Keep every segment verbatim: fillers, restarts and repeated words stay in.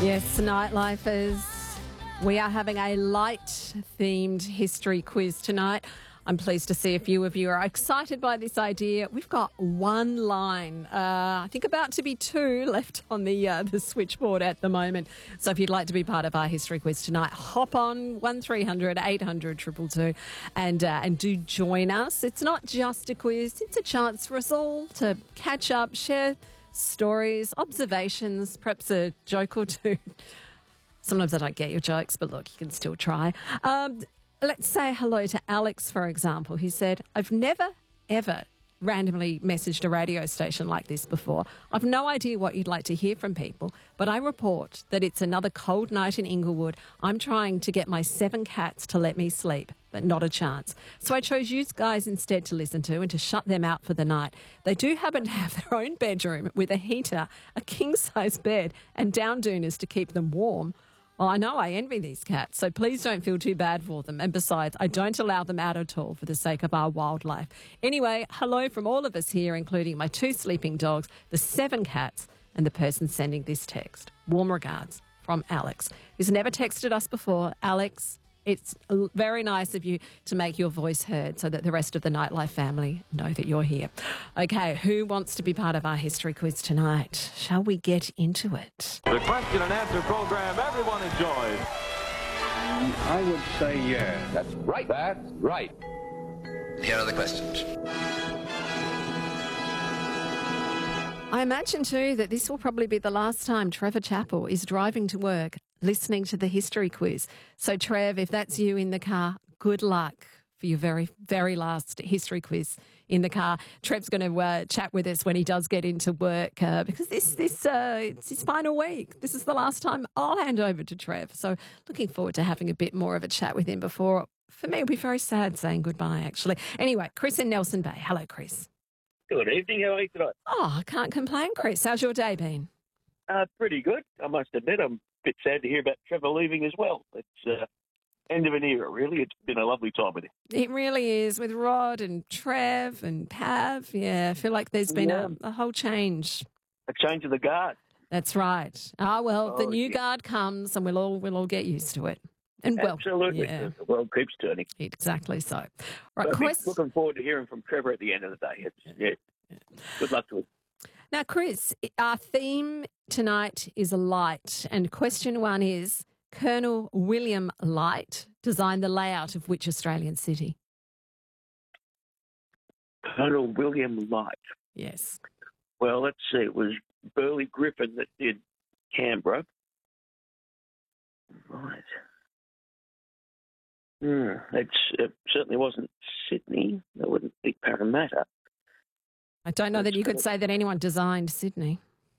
Yes, Nightlifers, we are having a light-themed history quiz tonight. I'm pleased to see a few of you are excited by this idea. We've got one line, uh, I think about to be two, left on the uh, the switchboard at the moment. So if you'd like to be part of our history quiz tonight, hop on one three hundred eight hundred two two two and, uh, and do join us. It's not just a quiz, it's a chance for us all to catch up, share stories, observations, perhaps a joke or two. Sometimes I don't get your jokes, but look, you can still try. Um, let's say hello to Alex, for example, who said, I've never, ever randomly messaged a radio station like this before. I've no idea what you'd like to hear from people, but I report that it's another cold night in Inglewood. I'm trying to get my seven cats to let me sleep, but not a chance. So I chose you guys instead to listen to and to shut them out for the night. They do happen to have their own bedroom with a heater, a king-size bed and down dooners to keep them warm. Well, I know I envy these cats, so please don't feel too bad for them. And besides, I don't allow them out at all for the sake of our wildlife. Anyway, hello from all of us here, including my two sleeping dogs, the seven cats, and the person sending this text. Warm regards from Alex, who's never texted us before. Alex, it's very nice of you to make your voice heard so that the rest of the Nightlife family know that you're here. Okay, who wants to be part of our history quiz tonight? Shall we get into it? The question and answer program everyone enjoys. I would say yeah. That's right. That's right. Here are the questions. I imagine too that this will probably be the last time Trevor Chappell is driving to work listening to the history quiz. So Trev, if that's you in the car, good luck for your very, very last history quiz in the car. Trev's going to uh, chat with us when he does get into work uh, because this, this, uh, it's his final week. This is the last time I'll hand over to Trev. So looking forward to having a bit more of a chat with him before. For me, it'll be very sad saying goodbye, actually. Anyway, Chris in Nelson Bay. Hello, Chris. Good evening. How are you tonight? Oh, I can't complain, Chris. How's your day been? Uh, pretty good. I must admit, I'm a bit sad to hear about Trevor leaving as well. It's uh, end of an era, really. It's been a lovely time with him. It really is, with Rod and Trev and Pav. Yeah, I feel like there's been Yeah. a, a whole change. A change of the guard. That's right. Ah, well, the Oh, new yeah. guard comes and we'll all we'll all get used to it. And well, Absolutely. yeah, The world keeps turning. exactly so. Right, But I'm Chris. looking forward to hearing from Trevor at the end of the day. It's, yeah. Good luck to him. Now, Chris, our theme tonight is light, and question one is: Colonel William Light designed the layout of which Australian city? Colonel William Light. Yes. Well, let's see. It was Burley Griffin that did Canberra. Right. Hmm. It's, it certainly wasn't Sydney. It wouldn't be Parramatta. I don't know that you could say that anyone designed Sydney.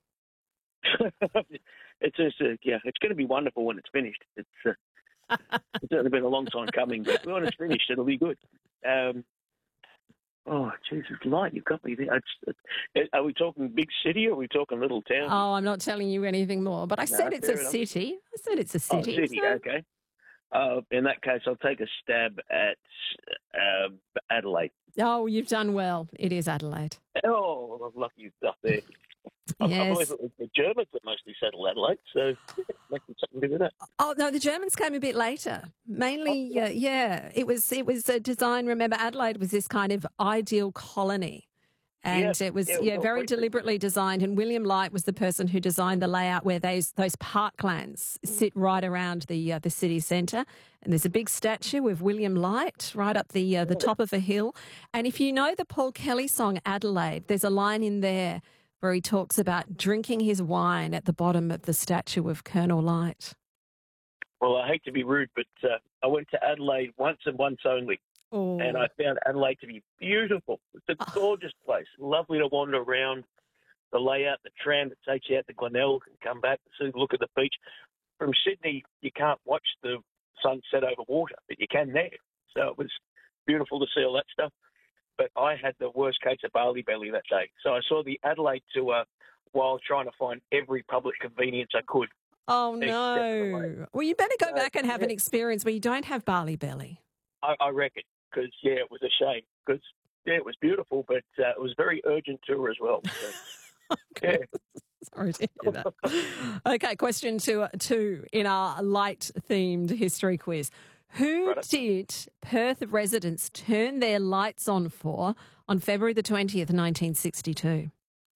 it's just, uh, yeah, it's going to be wonderful when it's finished. It's, uh, it's certainly been a long time coming, but when it's finished, it'll be good. Um, oh, Jesus, Light, you've got me there. It's, it's, are we talking big city or are we talking little town? Oh, I'm not telling you anything more, but I No, said it's a fair enough. city. I said it's a Oh, city. city, so- okay. Uh, in that case, I'll take a stab at uh, Adelaide. Oh, you've done well. It is Adelaide. Oh, I'm lucky up there. I, I Yes. believe it was the Germans that mostly settled Adelaide, so maybe something to do with that. Oh no, the Germans came a bit later. Mainly, Oh, uh, yeah, it was it was a design. Remember, Adelaide was this kind of ideal colony, and Yeah, it was yeah, yeah well, very quite- deliberately designed. And William Light was the person who designed the layout where those those parklands sit right around the uh, the city centre. And there's a big statue of William Light right up the uh, the top of a hill. And if you know the Paul Kelly song Adelaide, there's a line in there where he talks about drinking his wine at the bottom of the statue of Colonel Light. Well, I hate to be rude, but uh, I went to Adelaide once and once only, Oh. and I found Adelaide to be beautiful. It's a gorgeous place, lovely to wander around. The layout, the tram that takes you out to Glenelg and come back and see, look at the beach. From Sydney, you can't watch the sunset over water, but you can there. So it was beautiful to see all that stuff. But I had the worst case of barley belly that day. So I saw the Adelaide tour while trying to find every public convenience I could. Oh, Except for the no. way. Well, you better go Uh, back and have an yeah. experience where you don't have barley belly. I, I reckon, because, yeah, it was a shame. Because, yeah, it was beautiful, but uh, it was a very urgent tour as well. So, yeah. Sorry to hear that. Okay, question two, two in our light-themed history quiz. Who Right. did Perth residents turn their lights on for on February the twentieth, nineteen sixty-two?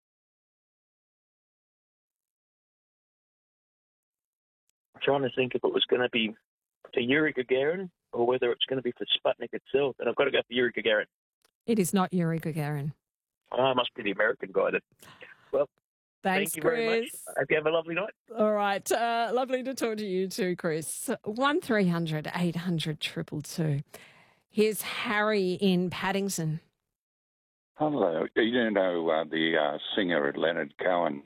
I'm trying to think if it was going to be for Yuri Gagarin or whether it's going to be for Sputnik itself. And I've got to go for Yuri Gagarin. It is not Yuri Gagarin. Oh, it must be the American guy then. Well, Thanks, thank you Chris. very much. I hope you have a lovely night. All right. Uh, lovely to talk to you too, Chris. one three hundred eight hundred two two two. Here's Harry in Paddington. Hello. You don't know uh, the uh, singer Leonard Cohen?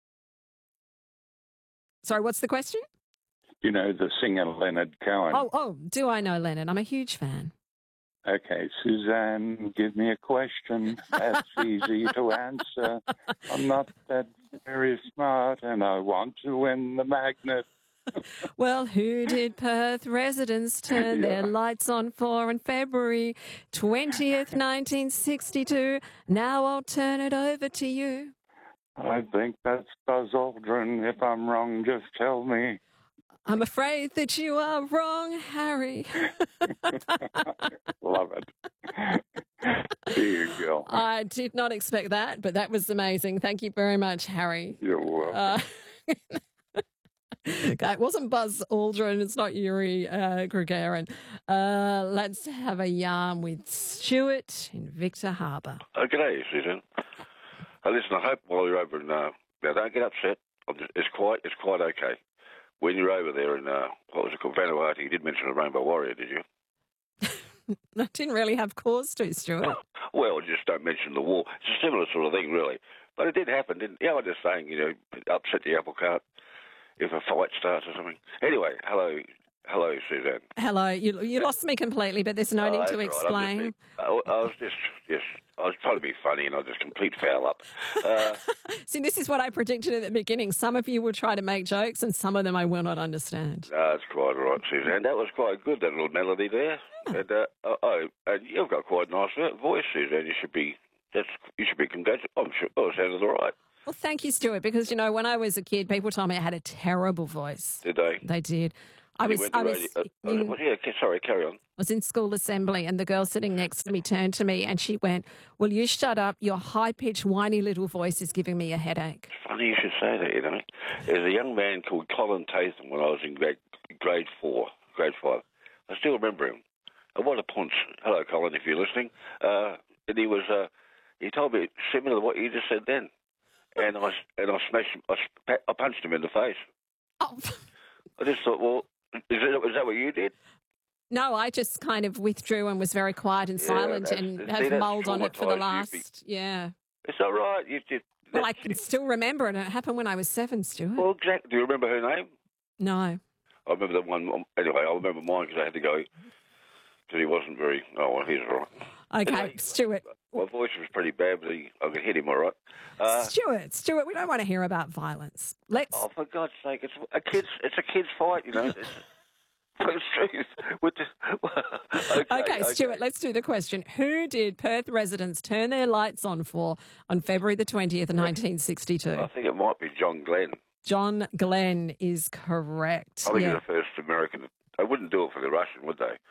Sorry, what's the question? You know the singer Leonard Cohen? Oh, oh, do I know Leonard? I'm a huge fan. Okay, Suzanne, give me a question. That's easy to answer. I'm not that very smart, and I want to win the magnet. Well, who did Perth residents turn their Yeah. lights on for on February twentieth, nineteen sixty-two? Now I'll turn it over to you. I think that's Buzz Aldrin. If I'm wrong, just tell me. I'm afraid that you are wrong, Harry. Love it. There you go. I did not expect that, but that was amazing. Thank you very much, Harry. You're welcome. Uh, okay, it wasn't Buzz Aldrin. It's not Yuri uh, Gagarin. Uh, let's have a yarn with Stuart in Victor Harbour. Oh, g'day, Susan. Uh, listen, I hope while you're over in, uh, now don't get upset. I'm just, it's quite, it's quite okay. When you're over there in, uh, what was it called, Vanuatu, you did mention a Rainbow Warrior, did you? I didn't really have cause to, Stuart. Well, just don't mention the war. It's a similar sort of thing, really. But it did happen, didn't it? Yeah, I'm just saying, you know, upset the apple cart if a fight starts or something. Anyway, hello, hello, Suzanne. Hello. You you lost me completely, but there's no Oh, need that's to all right. I'm explain. just, I, I was just, just, I was trying to be funny and I just complete foul up. Uh, See, this is what I predicted at the beginning. Some of you will try to make jokes and some of them I will not understand. No, that's quite all right, Suzanne. That was quite good, that little melody there. And, uh, oh, oh, and you've got quite a nice voice, Suzanne. You should be, that's, you should be congratulated. I'm sure, oh, it sounded all right. Well, thank you, Stuart, because, you know, when I was a kid, people told me I had a terrible voice. Did they? They did. I You was, went to I was, radio- uh, in, uh, yeah, okay, sorry, carry on. I was in school assembly and the girl sitting next to me turned to me and she went, "Will you shut up? Your high-pitched, whiny little voice is giving me a headache." Funny you should say that, you know. There's a young man called Colin Tatham when I was in grade, grade four, grade five. I still remember him. And what a punch. Hello, Colin, if you're listening. Uh, and he was, uh, he told me similar to what you just said then. And I, and I smashed him, I, sp- I punched him in the face. Oh, I just thought, well, is that, is that what you did? no, I just kind of withdrew and was very quiet and Yeah, silent that's- and see, have that's mulled on it for the traumatised you. last, yeah. It's all right. You did. Well, I can still remember it. It happened when I was seven, Stuart. Well, exactly. Do you remember her name? No. I remember the one. Anyway, I remember mine because I had to go because he wasn't very. Oh, well, he's all right. Okay, Anyway, Stuart. My voice was pretty bad, but he, I could hit him all right. Uh, Stuart, Stuart, we don't want to hear about violence. Let's. oh, for God's sake! It's a kid's. It's a kid's fight, you know. It's, it's truth. With the, okay, Okay, Stuart, let's do the question. Who did Perth residents turn their lights on for on February the twentieth, nineteen sixty-two? I think it might be John Glenn. John Glenn is correct. I think yeah. he's the first American. They wouldn't do it for the Russian, would they?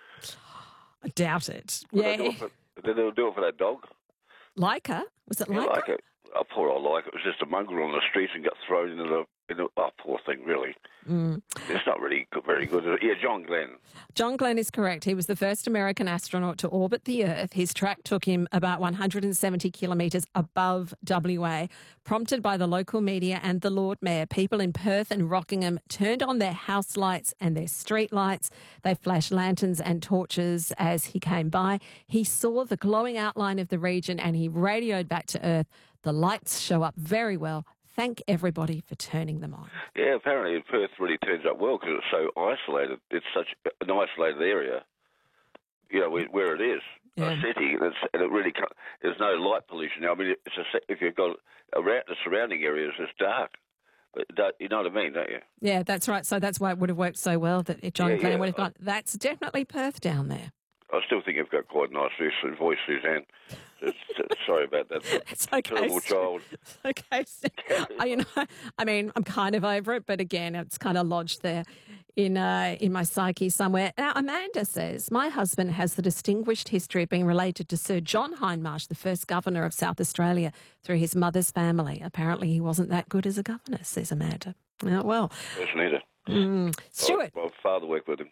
I doubt it. Would yeah. They do it for, did they do it for that dog? Leica? Was it Yeah, Leica? like it. Oh, poor old like it was just a mongrel on the streets and got thrown into the. In the oh, poor thing, really. Mm. It's not really good, very good. Is it? Yeah, John Glenn. John Glenn is correct. He was the first American astronaut to orbit the Earth. His track took him about one hundred seventy kilometres above W A. Prompted by the local media and the Lord Mayor, people in Perth and Rockingham turned on their house lights and their street lights. They flashed lanterns and torches as he came by. He saw the glowing outline of the region and he radioed back to Earth. The lights show up very well. Thank everybody for turning them on. Yeah, apparently Perth really turns up well because it's so isolated. It's such an isolated area, you know, where, where it is, Yeah. a city, and, it's, and it really can't, there's no light pollution. I mean, it's a, if you've got around the surrounding areas, it's dark. But that, you know what I mean, don't you? Yeah, that's right. So that's why it would have worked so well that John Yeah, Glenn yeah. would have gone, that's definitely Perth down there. I still think you've got quite a nice voice, Suzanne. It's, it's, sorry about that. It's okay. Terrible child. Okay. I, you know, I mean, I'm kind of over it, but again, it's kind of lodged there in uh, in my psyche somewhere. Now, Amanda says, my husband has the distinguished history of being related to Sir John Hindmarsh, the first governor of South Australia, through his mother's family. Apparently, he wasn't that good as a governor, says Amanda. Oh, well. Yes, neither. Mm. Stuart. My, my father worked with him.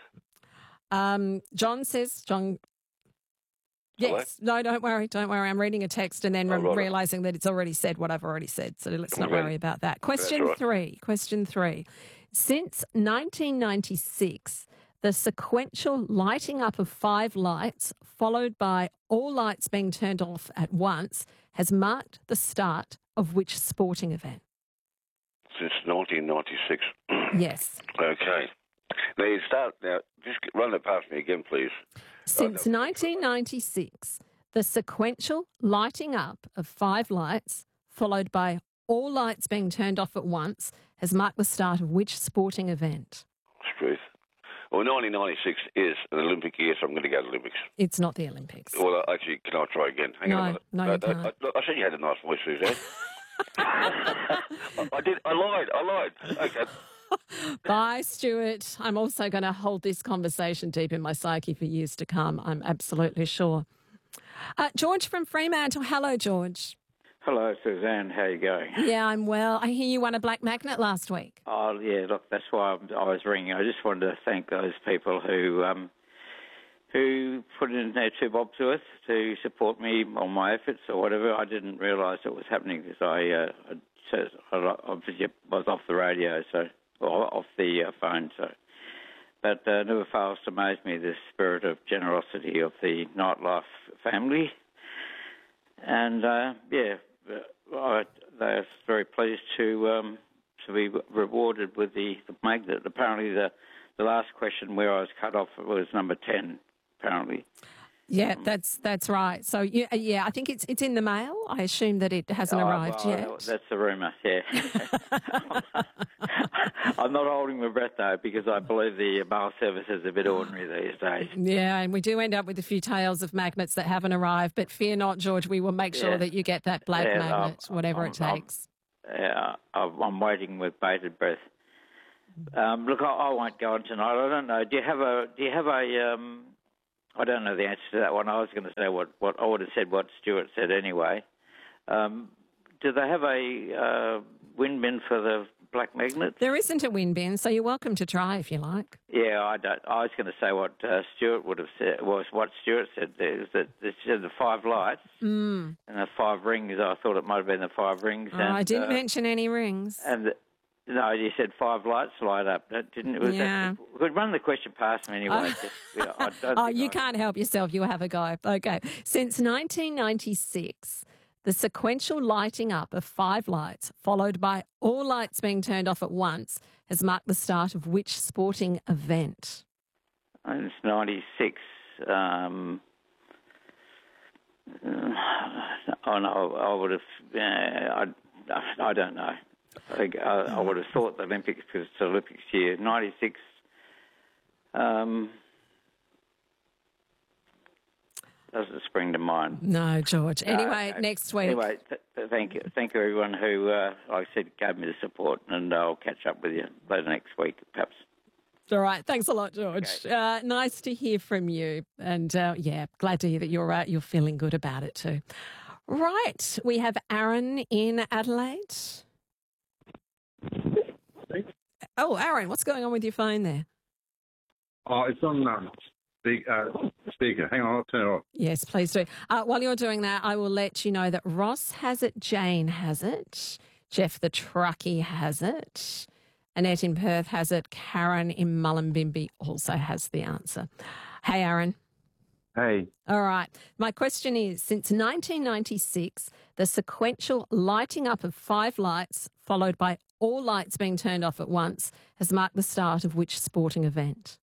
Um, John says, John... Yes. No, don't worry. Don't worry. I'm reading a text and then Oh, right. realising that it's already said what I've already said. So let's not Okay. worry about that. Question right. three. Question three. Since nineteen ninety-six, the sequential lighting up of five lights, followed by all lights being turned off at once, has marked the start of which sporting event? Since nineteen ninety-six. Yes. Okay. Now, you start, now, just run it past me again, please. Since nineteen ninety-six, the sequential lighting up of five lights, followed by all lights being turned off at once, has marked the start of which sporting event? Truth. Well, nineteen ninety-six is an Olympic year, so I'm going to go to Olympics. It's not the Olympics. Well, actually, can I try again? Hang No, on a minute. no, you I, I, can't. I, I said you had a nice voice, Suzanne. I, I did. I lied. I lied. Okay. Bye, Stuart. I'm also going to hold this conversation deep in my psyche for years to come, I'm absolutely sure. Uh, George from Fremantle. Hello, George. Hello, Suzanne. How you going? Yeah, I'm well. I hear you won a black magnet last week. Oh, yeah, look, that's why I'm, I was ringing. I just wanted to thank those people who um, who put in their two bob to us to support me on my efforts or whatever. I didn't realise it was happening because I, uh, I, I was off the radio, so or off the uh, phone, so. But uh, never fails to amaze me the spirit of generosity of the Nightlife family. And, uh, yeah, I, they're very pleased to um, to be rewarded with the, the magnet. Apparently the, the last question where I was cut off was number ten, apparently. Yeah, that's that's right. So, yeah, yeah, I think it's it's in the mail. I assume that it hasn't Oh, arrived well, yet. That's the rumour, yeah. I'm not holding my breath, though, because I believe the mail service is a bit ordinary these days. Yeah, and we do end up with a few tales of magnets that haven't arrived. But fear not, George, we will make sure Yeah. that you get that black Yeah, magnet, I'm- whatever I'm- it I'm- takes. Yeah, I'm I'm waiting with bated breath. Um, look, I, I won't go on tonight. I don't know. Do you have a? Do you have a? Um, I don't know the answer to that one. I was going to say what, what I would have said what Stuart said anyway. Um, do they have a uh, wind bin for the black magnet? There isn't a wind bin, so you're welcome to try if you like. Yeah, I don't. I was going to say what uh, Stuart would have said. Was what Stuart said there is that they said the five lights Mm. and the five rings. I thought it might have been the five rings. Oh, and, I didn't uh, mention any rings. And the, no, you said five lights light up. That didn't. It was Yeah. that, could run the question past me anyway. Just, you know, I don't Oh, think you I- can't help yourself. You have a go. Okay. Since nineteen ninety-six, the sequential lighting up of five lights, followed by all lights being turned off at once, has marked the start of which sporting event? And it's ninety-six. Um, oh no, I would have. Uh, I, I don't know. I think I, I would have thought the Olympics because it's the Olympics year. ninety-six. Um, doesn't spring to mind. No, George. No, Anyway, no. next week. Anyway, th- th- thank you, thank you everyone who, uh, like I said, gave me the support, and I'll catch up with you later next week, perhaps. All right. Thanks a lot, George. Okay. Uh, nice to hear from you. And, uh, yeah, glad to hear that you're, uh, you're feeling good about it too. Right. We have Aaron in Adelaide. Oh, Aaron, what's going on with your phone there? Oh, it's on um, speak, uh, speaker. Hang on, I'll turn it off. Yes, please do. Uh, while you're doing that, I will let you know that Ross has it, Jane has it, Jeff the truckie has it, Annette in Perth has it, Karen in Mullumbimby also has the answer. Hey, Aaron. Hey. All right. My question is, since nineteen ninety-six, the sequential lighting up of five lights, followed by all lights being turned off at once, has marked the start of which sporting event?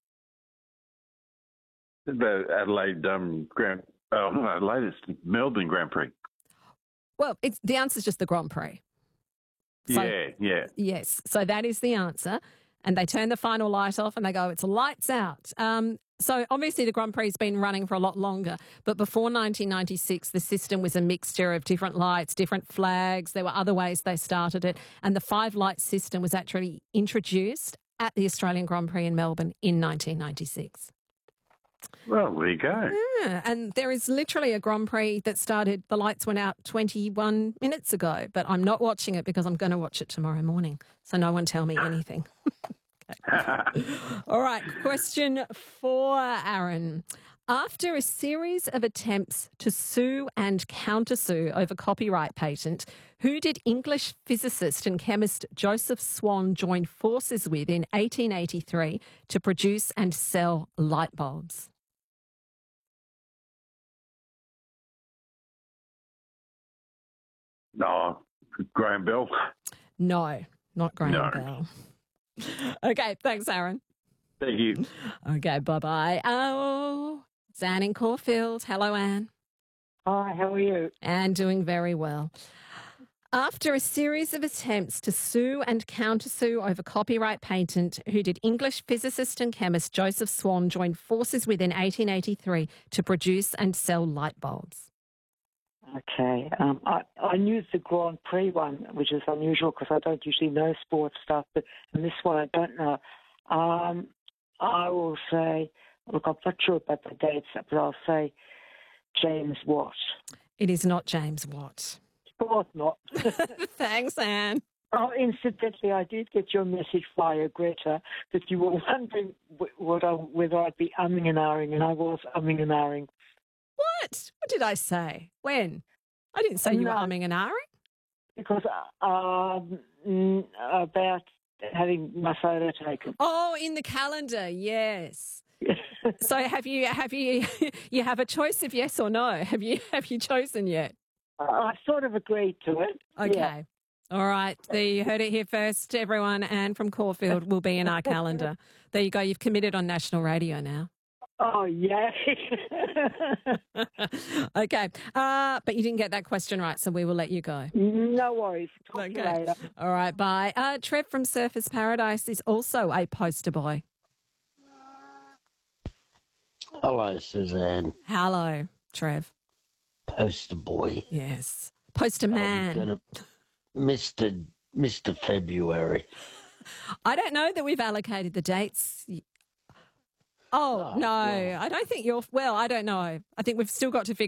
The Adelaide um, Grand, oh, no, Adelaide, it's Melbourne Grand Prix. Well, it's the answer is just the Grand Prix. So- yeah, yeah. Yes. So that is the answer. And they turn the final light off and they go, it's lights out. Um, So obviously the Grand Prix has been running for a lot longer, but before nineteen ninety-six, the system was a mixture of different lights, different flags. There were other ways they started it. And the five light system was actually introduced at the Australian Grand Prix in Melbourne in nineteen ninety-six. Well, there you go. Yeah, and there is literally a Grand Prix that started, the lights went out twenty-one minutes ago, but I'm not watching it because I'm going to watch it tomorrow morning. So no one tell me anything. All right, question for Aaron. After a series of attempts to sue and countersue over copyright patent, who did English physicist and chemist Joseph Swan join forces with in eighteen eighty-three to produce and sell light bulbs? No, Graham Bell. No, not Graham No. Bell. Okay, thanks, Aaron. Thank you. Okay, bye-bye. Oh, it's Anne in Caulfield. Hello, Anne. Hi, how are you? Anne doing very well. After a series of attempts to sue and countersue over copyright patent, who did English physicist and chemist Joseph Swan join forces with in eighteen eighty-three to produce and sell light bulbs? Okay. Um, I, I knew the Grand Prix one, which is unusual because I don't usually know sports stuff, but and this one I don't know. Um, I will say, look, I'm not sure about the dates, but I'll say James Watt. It is not James Watt. Of course not. Thanks, Anne. Oh, incidentally, I did get your message via Greta that you were wondering wh- what I, whether I'd be umming and ahhing, and I was umming and ahhing. What? What did I say? When? I didn't say you were No. umming and ahhing. Because uh, um, mm, about having my photo taken. Oh, in the calendar, yes. So have you have you you have a choice of yes or no? Have you have you chosen yet? I sort of agreed to it. Okay. Yeah. All right. There you heard it here first, everyone. Anne from Caulfield will be in our calendar. There you go. You've committed on national radio now. Oh, yeah. Okay. Uh, but you didn't get that question right, so we will let you go. No worries. Talk to you Okay. later. All right. Bye. Uh, Trev from Surfers Paradise is also a poster boy. Hello, Suzanne. Hello, Trev. Poster boy. Yes. Poster man. Gonna, Mister Mister February. I don't know that we've allocated the dates. Oh, Oh, no. well. I don't think you're... Well, I don't know. I think we've still got to figure